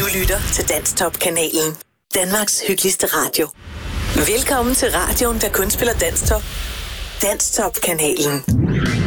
lytter til Danstop-kanalen. Danmarks hyggeligste radio. Velkommen til radioen, der kun spiller Danstop. Danstop-kanalen.